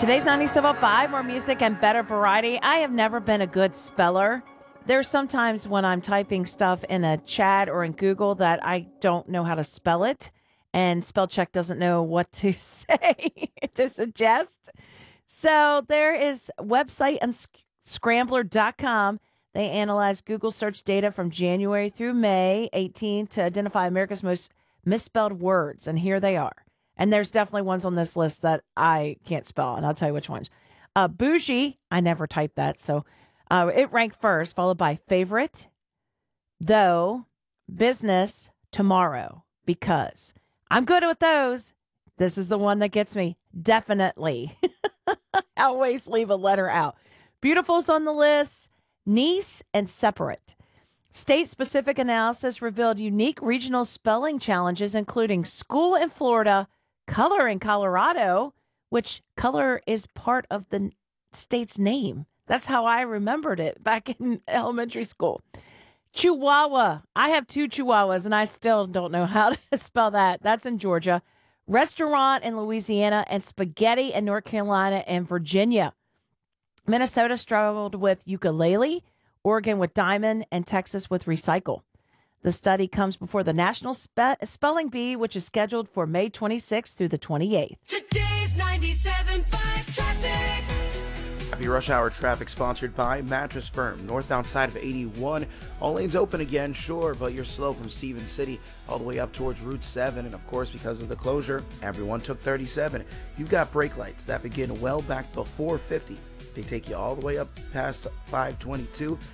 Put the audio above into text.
Today's 97.5, more music and better variety. I have never been a good speller. There's sometimes when I'm typing stuff in a chat or in Google that I don't know how to spell it, and spell check doesn't know what to say to suggest. So there is a website on scrambler.com. They analyze Google search data from January through May 18 to identify America's most misspelled words, and here they are. And there's definitely ones on this list that I can't spell, and I'll tell you which ones. Bougie, I never typed that, so it ranked first, followed by favorite, though, business, tomorrow, because. I'm good with those. This is the one that gets me. Definitely. I always leave a letter out. Beautiful's on the list. Niece and separate. State-specific analysis revealed unique regional spelling challenges, including school in Florida, color in Colorado, which color is part of the state's name. That's how I remembered it back in elementary school. Chihuahua. I have two Chihuahuas, and I still don't know how to spell that. That's in Georgia. Restaurant in Louisiana, and spaghetti in North Carolina and Virginia. Minnesota struggled with ukulele, Oregon with diamond, and Texas with recycle. The study comes before the National Spelling Bee, which is scheduled for May 26th through the 28th. Today's 97.5 traffic. Happy rush hour traffic sponsored by Mattress Firm. Northbound side of 81. All lanes open again, sure, but you're slow from Stevens City all the way up towards Route 7. And of course, because of the closure, everyone took 37. You've got brake lights that begin well back before 50. They take you all the way up past 522.